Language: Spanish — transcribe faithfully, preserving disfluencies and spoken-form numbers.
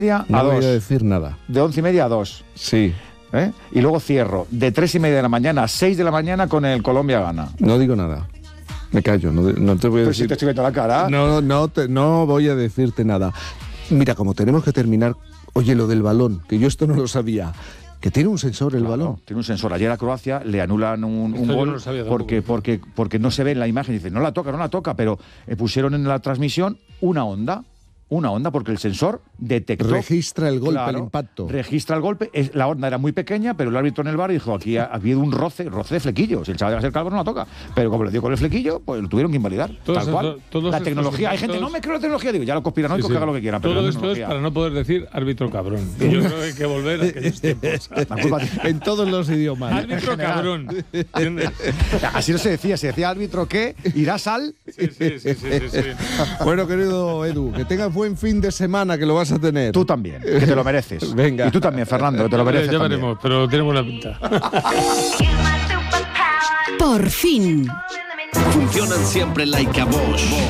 a no dos. voy a decir nada. De once y media a dos. Sí. ¿Eh? Y luego cierro de tres y media de la mañana a seis de la mañana con el Colombia gana. No digo nada. Me callo, no, no te voy a Pero decir... si te estoy viendo la cara. No, no, te, no voy a decirte nada. Mira, como tenemos que terminar... Oye, lo del balón, que yo esto no lo sabía... Que tiene un sensor el Claro, balón. Tiene un sensor. Ayer a Croacia le anulan un, un yo gol no lo sabía porque, tampoco. porque, porque no se ve en la imagen. Dice, no la toca, no la toca, pero eh, pusieron en la transmisión una onda. Una onda porque el sensor detectó... Registra el golpe, Claro, el impacto. Registra el golpe. Es, la onda era muy pequeña, pero el árbitro en el bar dijo, aquí ha, ha habido un roce, roce de flequillo. Si el chaval va a ser calvo, no la toca. Pero como le dio con el flequillo, pues lo tuvieron que invalidar. Todos tal cual. estos- todos la estos tecnología. Hay gente, todos- no me creo la tecnología. Digo, ya los conspiranoicos Sí, sí. que haga lo que quiera. Pero Todo la esto es tecnología- para no poder decir árbitro cabrón. Y yo creo que hay que volver a aquellos tiempos. La culpa tiene- En todos los idiomas. Árbitro cabrón. ¿Entiendes? Así no se decía, se decía árbitro que irás al... Sí, sí, sí, sí, sí, sí. Bueno, querido Edu, que tengas buen fin de semana, que lo vas a tener. Tú también, que te lo mereces. Venga. Y tú también, Fernando, que te lo mereces Ya también. veremos, pero tiene buena pinta. Por fin. Funcionan siempre like a Bosch.